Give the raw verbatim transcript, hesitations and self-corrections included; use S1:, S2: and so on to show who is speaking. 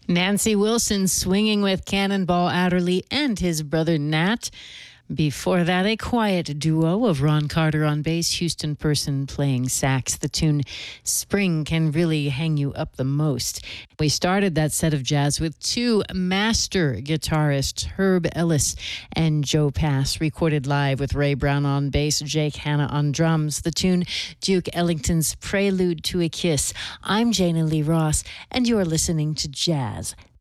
S1: Nancy Wilson swinging with Cannonball Adderley and his brother Nat. Before that, a quiet duo of Ron Carter on bass, Houston Person playing sax. The tune Spring Can Really Hang You Up the Most. We started that set of jazz with two master guitarists, Herb Ellis and Joe Pass, recorded live with Ray Brown on bass, Jake Hanna on drums. The tune Duke Ellington's Prelude to a Kiss. I'm Jana Lee Ross, and you're listening to Jazz